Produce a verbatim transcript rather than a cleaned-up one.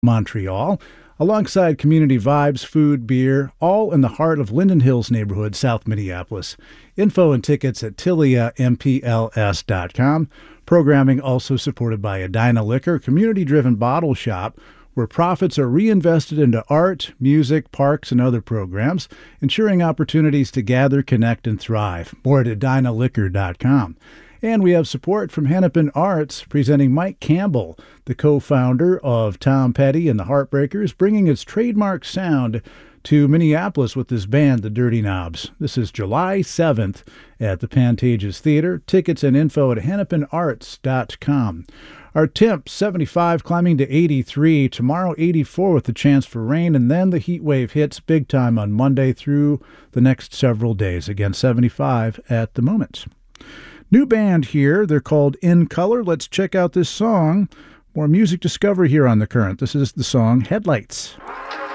Montreal, alongside community vibes, food, beer, all in the heart of Linden Hills neighborhood, South Minneapolis. Info and tickets at tilia m p l s dot com. Programming also supported by Edina Liquor, community-driven bottle shop, where profits are reinvested into art, music, parks, and other programs, ensuring opportunities to gather, connect, and thrive. More at edina liquor dot com. And we have support from Hennepin Arts, presenting Mike Campbell, the co-founder of Tom Petty and the Heartbreakers, bringing its trademark sound to Minneapolis with this band, the Dirty Knobs. This is July seventh at the Pantages Theater. Tickets and info at hennepin arts dot com. Our temps, seventy-five climbing to eighty-three. Tomorrow, eighty-four with the chance for rain, and then the heat wave hits big time on Monday through the next several days. Again, seventy-five at the moment. New band here. They're called In Color. Let's check out this song. More music discovery here on The Current. This is the song Headlights.